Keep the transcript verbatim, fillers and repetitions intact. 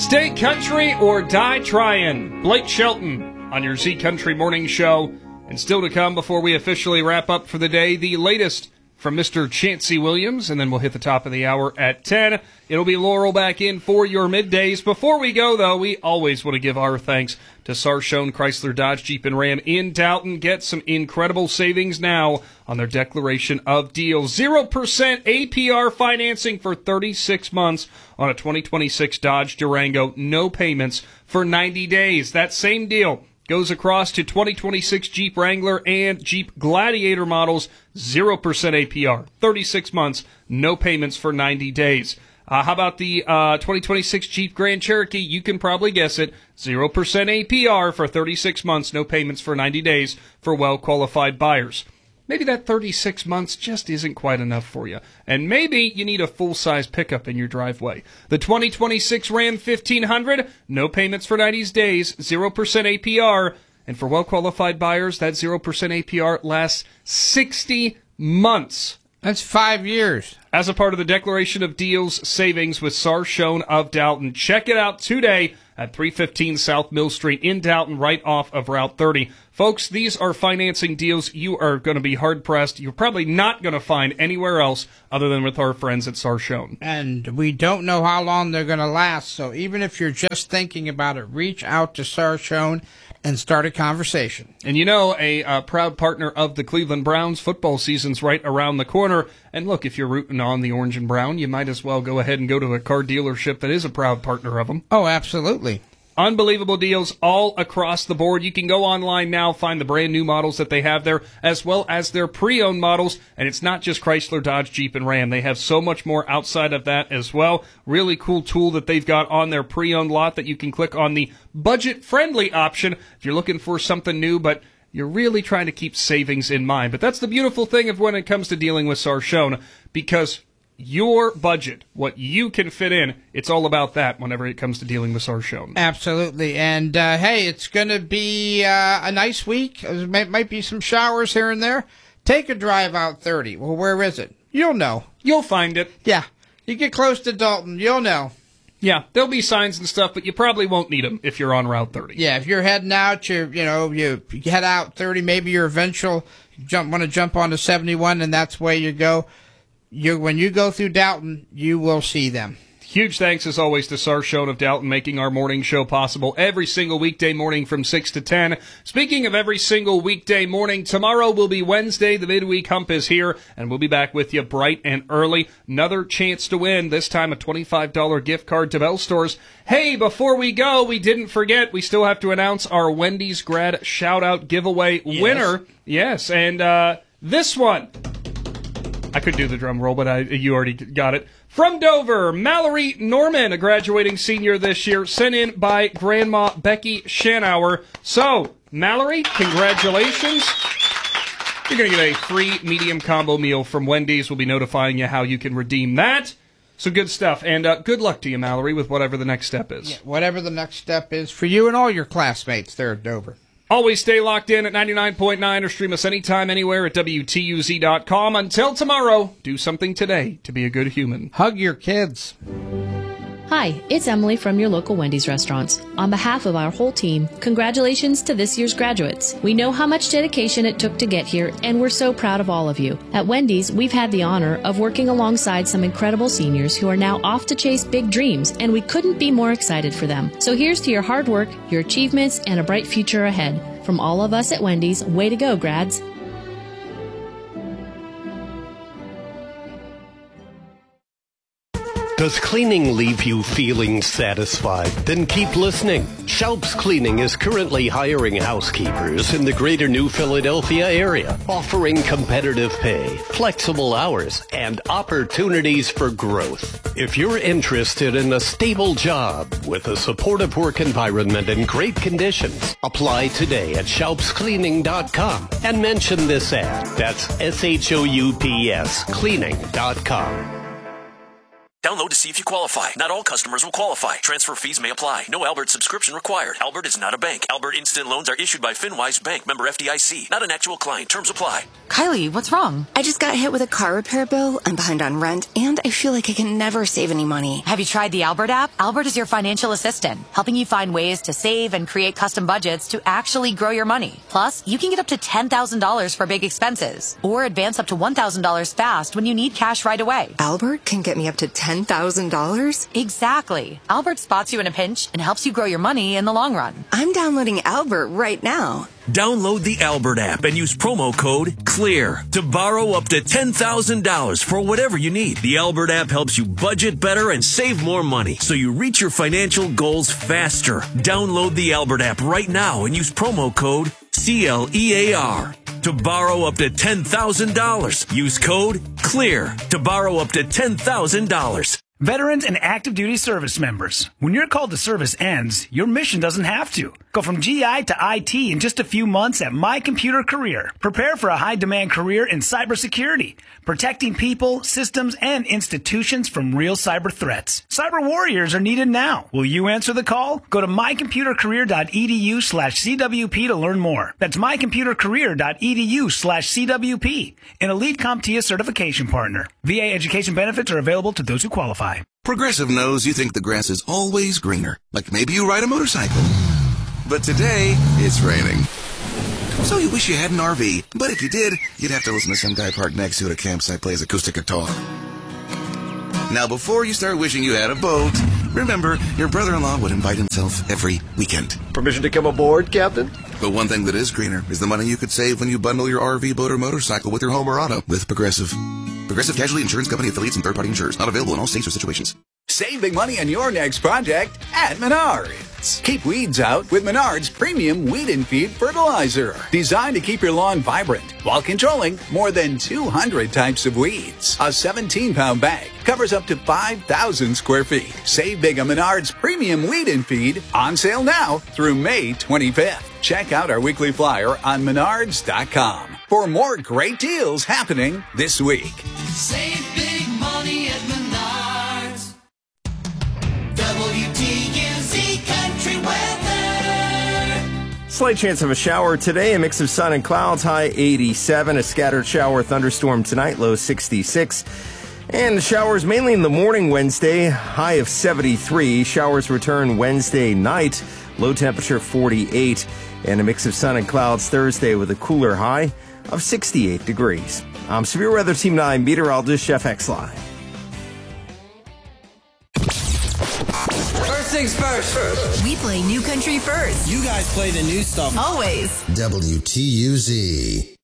Stay country or die trying. Blake Shelton on your Z Country Morning Show. And still to come before we officially wrap up for the day, the latest from Mister Chancey Williams, and then we'll hit the top of the hour at ten. It'll be Laurel back in for your middays. Before we go, though, we always want to give our thanks to Sarshone Chrysler Dodge Jeep and Ram in Dalton. Get some incredible savings now on their declaration of deals. zero percent A P R financing for thirty-six months on a twenty twenty-six Dodge Durango. No payments for ninety days. That same deal goes across to twenty twenty-six Jeep Wrangler and Jeep Gladiator models. zero percent A P R. thirty-six months, no payments for ninety days. Uh, how about the uh, twenty twenty-six Jeep Grand Cherokee? You can probably guess it. zero percent A P R for thirty-six months, no payments for ninety days for well-qualified buyers. Maybe that thirty-six months just isn't quite enough for you. And maybe you need a full-size pickup in your driveway. The twenty twenty-six Ram fifteen hundred, no payments for ninety days, zero percent A P R. And for well-qualified buyers, that zero percent A P R lasts sixty months. That's five years. As a part of the Declaration of Deals savings with Sarshone of Dalton. Check it out today at three fifteen South Mill Street in Dalton, right off of Route thirty. Folks, these are financing deals you are going to be hard-pressed. You're probably not going to find anywhere else other than with our friends at Sarshone. And we don't know how long they're going to last, so even if you're just thinking about it, reach out to Sarshone and start a conversation. And you know, a uh, proud partner of the Cleveland Browns, football season's right around the corner. And look, if you're rooting on the orange and brown, you might as well go ahead and go to a car dealership that is a proud partner of them. Oh, absolutely. Unbelievable deals all across the board. You can go online now, find the brand new models that they have there, as well as their pre-owned models. And it's not just Chrysler, Dodge, Jeep, and Ram. They have so much more outside of that as well. Really cool tool that they've got on their pre-owned lot that you can click on the budget-friendly option if you're looking for something new, but you're really trying to keep savings in mind. But that's the beautiful thing of when it comes to dealing with Sarshone, because your budget, what you can fit in, it's all about that whenever it comes to dealing with Sarshone. Absolutely. And, uh, hey, it's going to be uh, a nice week. There might, might be some showers here and there. Take a drive out thirty. Well, where is it? You'll know. You'll find it. Yeah. You get close to Dalton, you'll know. Yeah, there'll be signs and stuff, but you probably won't need them if you're on Route thirty. Yeah, if you're heading out, you you know, you head out thirty, maybe your eventual jump want to jump onto seventy-one, and that's where you go. You when you go through Dalton, you will see them. Huge thanks, as always, to Sarshone of Dalton, making our morning show possible every single weekday morning from six to ten. Speaking of every single weekday morning, tomorrow will be Wednesday. The midweek hump is here, and we'll be back with you bright and early. Another chance to win, this time a twenty-five dollars gift card to Bell Stores. Hey, before we go, we didn't forget, we still have to announce our Wendy's Grad Shout-Out Giveaway Yes. winner. Yes, and uh, this one. I could do the drum roll, but I, you already got it. From Dover, Mallory Norman, a graduating senior this year, sent in by Grandma Becky Shanauer. So, Mallory, congratulations. You're going to get a free medium combo meal from Wendy's. We'll be notifying you how you can redeem that. So good stuff. And uh, good luck to you, Mallory, with whatever the next step is. Yeah, whatever the next step is for you and all your classmates there at Dover. Always stay locked in at ninety-nine point nine or stream us anytime, anywhere at W T U Z dot com. Until tomorrow, do something today to be a good human. Hug your kids. Hi, it's Emily from your local Wendy's restaurants. On behalf of our whole team, congratulations to this year's graduates. We know how much dedication it took to get here, and we're so proud of all of you. At Wendy's, we've had the honor of working alongside some incredible seniors who are now off to chase big dreams, and we couldn't be more excited for them. So here's to your hard work, your achievements, and a bright future ahead. From all of us at Wendy's, way to go, grads. Does cleaning leave you feeling satisfied? Then keep listening. Schaub's Cleaning is currently hiring housekeepers in the greater New Philadelphia area, offering competitive pay, flexible hours, and opportunities for growth. If you're interested in a stable job with a supportive work environment and great conditions, apply today at schaubs cleaning dot com and mention this ad. That's S H O U P S cleaning dot com. Download to see if you qualify. Not all customers will qualify. Transfer fees may apply. No Albert subscription required. Albert is not a bank. Albert Instant Loans are issued by FinWise Bank, member F D I C. Not an actual client. Terms apply. Kylie, what's wrong? I just got hit with a car repair bill. I'm behind on rent, and I feel like I can never save any money. Have you tried the Albert app? Albert is your financial assistant, helping you find ways to save and create custom budgets to actually grow your money. Plus, you can get up to ten thousand dollars for big expenses, or advance up to one thousand dollars fast when you need cash right away. Albert can get me up to ten thousand dollars? Exactly. Albert spots you in a pinch and helps you grow your money in the long run. I'm downloading Albert right now. Download the Albert app and use promo code CLEAR to borrow up to ten thousand dollars for whatever you need. The Albert app helps you budget better and save more money so you reach your financial goals faster. Download the Albert app right now and use promo code C L E A R to borrow up to ten thousand dollars. Use code CLEAR to borrow up to ten thousand dollars. Veterans and active duty service members, when your call to service ends, your mission doesn't have to. Go from G I to I T in just a few months at My Computer Career. Prepare for a high-demand career in cybersecurity, protecting people, systems, and institutions from real cyber threats. Cyber warriors are needed now. Will you answer the call? Go to mycomputercareer.edu slash CWP to learn more. That's mycomputercareer.edu slash CWP, an Elite CompTIA certification partner. V A education benefits are available to those who qualify. Progressive knows you think the grass is always greener, like maybe you ride a motorcycle. But today, it's raining. So you wish you had an R V, but if you did, you'd have to listen to some guy parked next to it at a campsite plays acoustic guitar. Now, before you start wishing you had a boat, remember, your brother-in-law would invite himself every weekend. Permission to come aboard, Captain? But one thing that is greener is the money you could save when you bundle your R V, boat, or motorcycle with your home or auto with Progressive. Progressive Casualty Insurance Company affiliates and third-party insurers. Not available in all states or situations. Save big money on your next project at Menards. Keep weeds out with Menards Premium Weed and Feed Fertilizer. Designed to keep your lawn vibrant while controlling more than two hundred types of weeds. A seventeen pound bag covers up to five thousand square feet. Save big on Menards Premium Weed and Feed, on sale now through May twenty-fifth. Check out our weekly flyer on menards dot com for more great deals happening this week. Save big money at Menards. W T U Z Country Weather. Slight chance of a shower today, a mix of sun and clouds, high eighty-seven. A scattered shower thunderstorm tonight, low sixty-six. And showers mainly in the morning Wednesday, high of seventy-three. Showers return Wednesday night, low temperature forty-eight. And a mix of sun and clouds Thursday with a cooler high of sixty-eight degrees. I'm Severe Weather Team nine meteorologist Jeff Exline. First things first. We play new country first. You guys play the new stuff. Always. W T U Z.